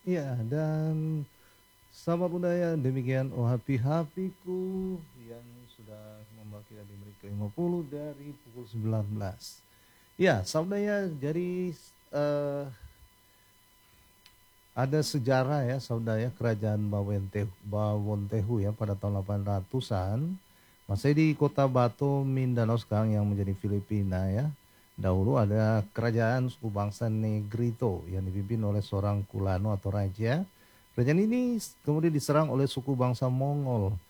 Iya, dan sahabat budaya demikian oh happy-happyku yang sudah membawa kita di menit ke-50 dari pukul 19. Ya, sahabat budaya, jadi eh, ada sejarah ya sahabat budaya kerajaan Bawontehu ya pada tahun 800-an. Masih di kota Batu Mindanao sekarang yang menjadi Filipina ya. Dahulu ada kerajaan suku bangsa Negrito yang dipimpin oleh seorang Kulano atau raja. Kerajaan ini kemudian diserang oleh suku bangsa Mongol